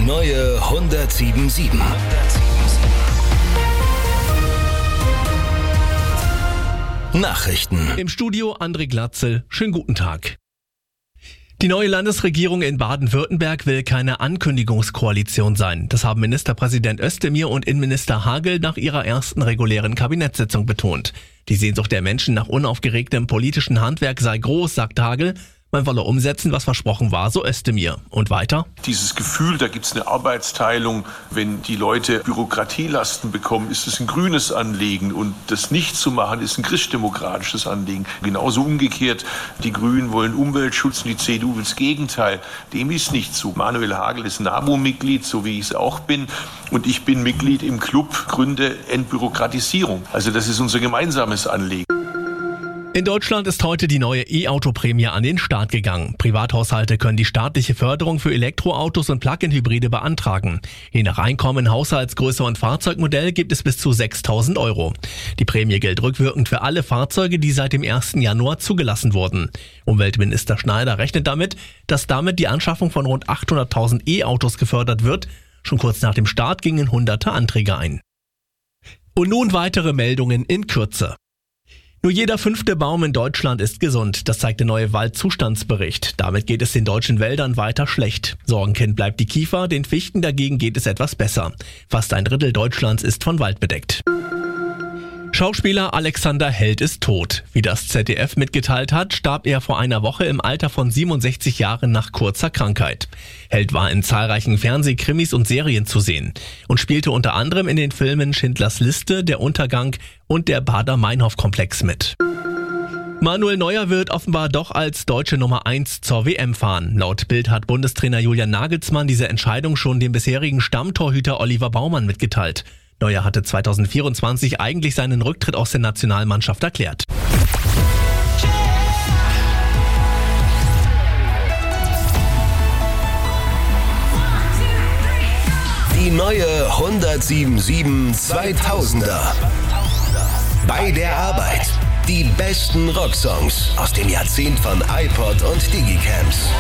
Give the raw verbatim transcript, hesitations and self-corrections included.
neue hundertsieben sieben. Nachrichten. Im Studio André Glatzel. Schönen guten Tag. Die neue Landesregierung in Baden-Württemberg will keine Ankündigungskoalition sein. Das haben Ministerpräsident Özdemir und Innenminister Hagel nach ihrer ersten regulären Kabinettssitzung betont. Die Sehnsucht der Menschen nach unaufgeregtem politischen Handwerk sei groß, sagt Hagel. Man wolle umsetzen, was versprochen war, so Özdemir. Und weiter? Dieses Gefühl, da gibt es eine Arbeitsteilung. Wenn die Leute Bürokratielasten bekommen, ist es ein grünes Anliegen. Und das nicht zu machen, ist ein christdemokratisches Anliegen. Genauso umgekehrt, die Grünen wollen Umweltschutz und die C D U will das Gegenteil. Dem ist nicht so. Manuel Hagel ist NABU-Mitglied, so wie ich es auch bin. Und ich bin Mitglied im Club Gründe Entbürokratisierung. Also das ist unser gemeinsames Anliegen. In Deutschland ist heute die neue E-Auto-Prämie an den Start gegangen. Privathaushalte können die staatliche Förderung für Elektroautos und Plug-in-Hybride beantragen. Je nach Einkommen, Haushaltsgröße und Fahrzeugmodell gibt es bis zu sechstausend Euro. Die Prämie gilt rückwirkend für alle Fahrzeuge, die seit dem ersten Januar zugelassen wurden. Umweltminister Schneider rechnet damit, dass damit die Anschaffung von rund achthunderttausend E-Autos gefördert wird. Schon kurz nach dem Start gingen hunderte Anträge ein. Und nun weitere Meldungen in Kürze. Nur jeder fünfte Baum in Deutschland ist gesund. Das zeigt der neue Waldzustandsbericht. Damit geht es den deutschen Wäldern weiter schlecht. Sorgenkind bleibt die Kiefer, den Fichten dagegen geht es etwas besser. Fast ein Drittel Deutschlands ist von Wald bedeckt. Schauspieler Alexander Held ist tot. Wie das Z D F mitgeteilt hat, starb er vor einer Woche im Alter von siebenundsechzig Jahren nach kurzer Krankheit. Held war in zahlreichen Fernsehkrimis und Serien zu sehen und spielte unter anderem in den Filmen Schindlers Liste, Der Untergang und der Baader-Meinhof-Komplex mit. Manuel Neuer wird offenbar doch als deutsche Nummer eins zur W M fahren. Laut Bild hat Bundestrainer Julian Nagelsmann diese Entscheidung schon dem bisherigen Stammtorhüter Oliver Baumann mitgeteilt. Neuer hatte zweitausendvierundzwanzig eigentlich seinen Rücktritt aus der Nationalmannschaft erklärt. Die neue hundertsieben zweitausender. Bei der Arbeit. Die besten Rocksongs aus dem Jahrzehnt von iPod und Digicams.